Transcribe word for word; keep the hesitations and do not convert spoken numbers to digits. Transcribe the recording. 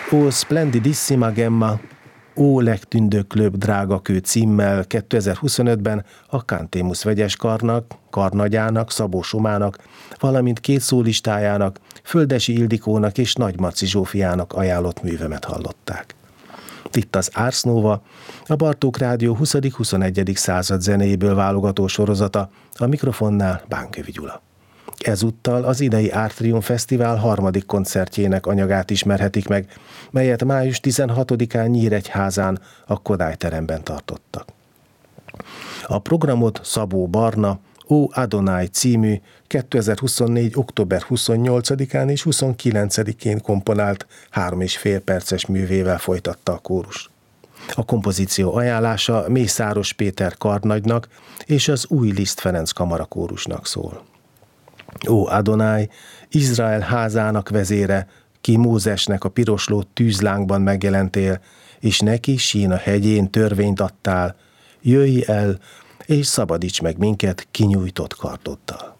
Ó Splendidissima Gemma, Ó legtündöklőbb drágakő címmel kétezer-huszonötben a Cantémus vegyes karnak, karnagyának, Szabó Somának, valamint két szólistájának, Földesi Ildikónak és Nagy Marci Zsófiának ajánlott művemet hallották. Itt az Ars Nova, a Bartók Rádió huszadik-huszonegyedik század zenéjéből válogató sorozata, a mikrofonnál Bánkövi Gyula. Ezúttal az idei Art Triumph Fesztivál harmadik koncertjének anyagát ismerhetik meg, melyet május tizenhatodikán Nyíregyházán, a Kodály teremben tartottak. A programot Szabó Barna, Ó Adonai című kétezer-huszonnégy. október huszonnyolcadikán és huszonkilencedikén komponált három és fél perces művével folytatta a kórus. A kompozíció ajánlása Mészáros Péter karnagynak és az Új Liszt Ferenc kamarakórusnak szól. Ó Adonai, Izrael házának vezére, ki Mózesnek a pirosló tűzlángban megjelentél, és neki Sína hegyén törvényt adtál, jöjj el, és szabadíts meg minket kinyújtott kardoddal.